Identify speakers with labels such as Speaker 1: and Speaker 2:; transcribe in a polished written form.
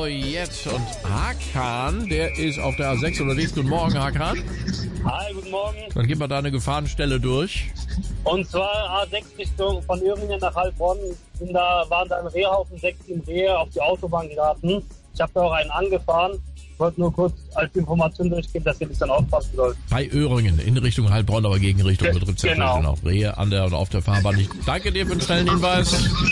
Speaker 1: jetzt. Und Hakan, der ist auf der A6 unterwegs. Guten Morgen, Hakan.
Speaker 2: Hi, guten Morgen.
Speaker 1: Dann gehen wir da eine Gefahrenstelle durch.
Speaker 2: Und zwar A6 Richtung von Öhringen nach Heilbronn. Waren da ein Rehhaufen, 6-7 Rehe auf die Autobahn geraten. Ich habe da auch einen angefahren. Ich wollte nur kurz als Information durchgeben, dass ihr das dann aufpassen sollt.
Speaker 1: Bei Öhringen, in Richtung Heilbronn, aber Gegenrichtung betrifft es
Speaker 2: Genau.
Speaker 1: ja auch Rehe an der und auf der Fahrbahn nicht. Danke dir für den schnellen Hinweis.